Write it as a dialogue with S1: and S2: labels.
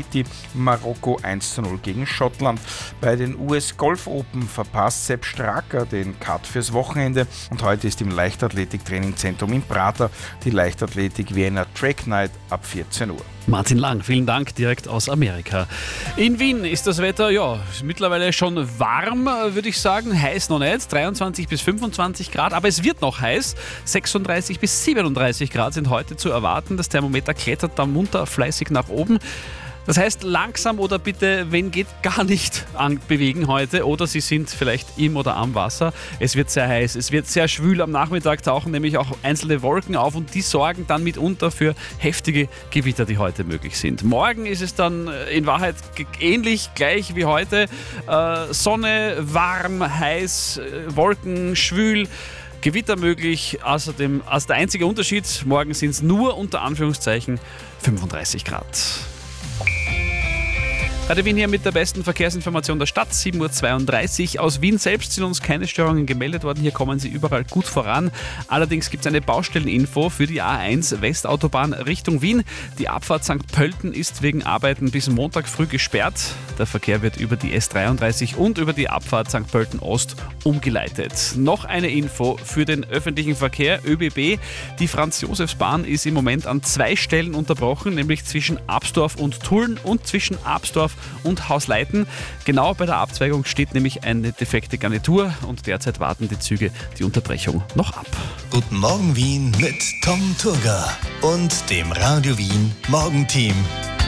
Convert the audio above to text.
S1: Tahiti, Marokko 1:0 gegen Schottland. Bei den US Golf Open verpasst Sepp Straka den Cut fürs Wochenende und heute ist im Leichtathletik-Trainingzentrum in Prater die Leichtathletik Vienna Track Night ab 14 Uhr.
S2: Martin Lang, vielen Dank, direkt aus Amerika. In Wien ist das Wetter, mittlerweile schon warm, würde ich sagen. Heiß noch nicht, 23 bis 25 Grad, aber es wird noch heiß. 36 bis 37 Grad sind heute zu erwarten. Das Thermometer klettert da munter fleißig nach oben. Das heißt, langsam oder bitte, wenn geht, gar nicht bewegen heute oder Sie sind vielleicht im oder am Wasser. Es wird sehr heiß, es wird sehr schwül. Am Nachmittag tauchen nämlich auch einzelne Wolken auf und die sorgen dann mitunter für heftige Gewitter, die heute möglich sind. Morgen ist es dann in Wahrheit ähnlich gleich wie heute. Sonne, warm, heiß, Wolken, schwül. Gewitter möglich, außerdem, der einzige Unterschied, morgen sind es nur unter Anführungszeichen 35 Grad. Radio Wien hier mit der besten Verkehrsinformation der Stadt, 7:32 Uhr. Aus Wien selbst sind uns keine Störungen gemeldet worden, hier kommen Sie überall gut voran. Allerdings gibt es eine Baustelleninfo für die A1 Westautobahn Richtung Wien. Die Abfahrt St. Pölten ist wegen Arbeiten bis Montag früh gesperrt. Der Verkehr wird über die S33 und über die Abfahrt St. Pölten Ost umgeleitet. Noch eine Info für den öffentlichen Verkehr, ÖBB. Die Franz-Josefs-Bahn ist im Moment an 2 Stellen unterbrochen, nämlich zwischen Absdorf und Tulln und zwischen Absdorf und Hausleiten. Genau bei der Abzweigung steht nämlich eine defekte Garnitur und derzeit warten die Züge die Unterbrechung noch ab.
S3: Guten Morgen Wien mit Tom Turga und dem Radio Wien Morgenteam.